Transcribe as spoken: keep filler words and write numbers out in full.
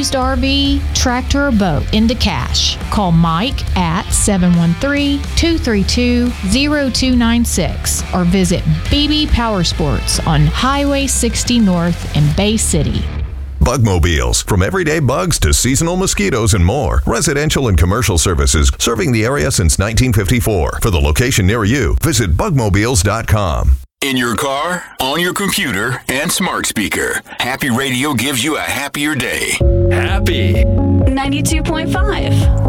used R V, tractor, or boat into cash. Call Mike at seven one three, two three two, zero two nine six or visit B B Power Sports on Highway sixty North in Bay City. Bugmobiles. From everyday bugs to seasonal mosquitoes and more. Residential and commercial services serving the area since nineteen fifty-four. For the location near you, visit bugmobiles dot com. In your car, on your computer, and smart speaker, Happy Radio gives you a happier day. Happy ninety-two point five.